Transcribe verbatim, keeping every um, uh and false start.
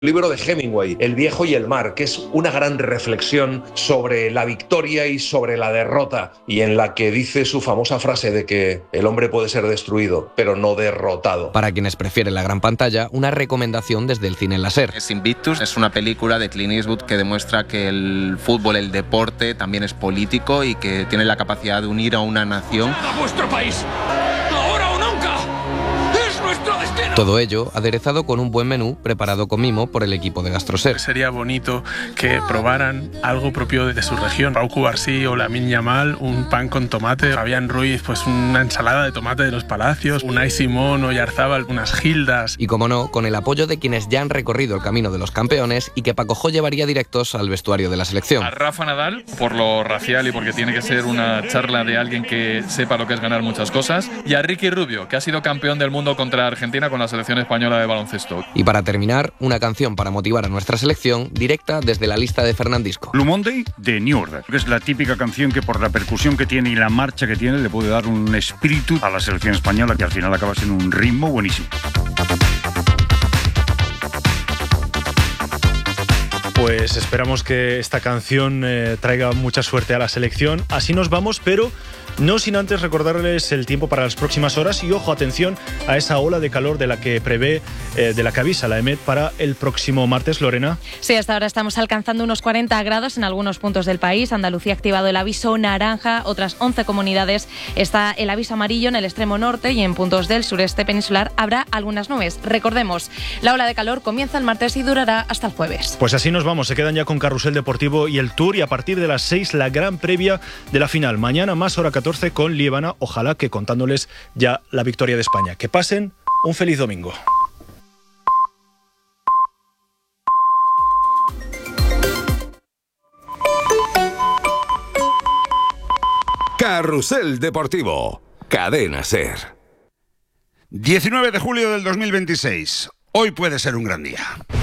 libro de Hemingway, El viejo y el mar, que es una gran reflexión sobre la victoria y sobre la derrota, y en la que dice su famosa frase de que el hombre puede ser destruido, pero no derrotado. Para quienes prefieren la gran pantalla, una recomendación desde el cine láser. Es Invictus, es una película de Clint Eastwood que demuestra que el fútbol, el deporte, también es político y que tiene la capacidad de unir a una nación. ¡A vuestro país! ¡Ahora o nunca! ¡Es nuestro destino! Todo ello aderezado con un buen menú preparado con mimo por el equipo de Gastroser. Sería bonito que probaran algo propio de su región. Pau Cubarsí o Lamine Yamal, un pan con tomate. Fabián Ruiz, pues una ensalada de tomate de los Palacios. Unai Simón o Yarzábal, unas gildas. Y como no, con el apoyo de quienes ya han recorrido el camino de los campeones y que Paco Jo llevaría directos al vestuario de la selección. A Rafa Nadal, por lo racial y porque tiene que ser una charla de alguien que sepa lo que es ganar muchas cosas. Y a Ricky Rubio, que ha sido campeón del mundo contra Argentina con la selección española de baloncesto. Y para terminar, una canción para motivar a nuestra selección, directa desde la lista de Fernandisco. Blue Monday de New Order, que es la típica canción que por la percusión que tiene y la marcha que tiene le puede dar un espíritu a la selección española que al final acaba siendo un ritmo buenísimo. Pues esperamos que esta canción eh, traiga mucha suerte a la selección. Así nos vamos, pero no sin antes recordarles el tiempo para las próximas horas y ojo, atención a esa ola de calor de la que prevé, eh, de la que avisa la EMET para el próximo martes, Lorena. Sí, hasta ahora estamos alcanzando unos cuarenta grados en algunos puntos del país. Andalucía ha activado el aviso naranja, otras once comunidades está el aviso amarillo en el extremo norte y en puntos del sureste peninsular habrá algunas nubes. Recordemos, la ola de calor comienza el martes y durará hasta el jueves. Pues así nos vamos, se quedan ya con Carrusel Deportivo y el Tour y a partir de las seis la gran previa de la final. Mañana más hora catorce con Liébana, ojalá que contándoles ya la victoria de España. Que pasen un feliz domingo. Carrusel Deportivo, Cadena SER. diecinueve de julio del dos mil veintiséis. Hoy puede ser un gran día.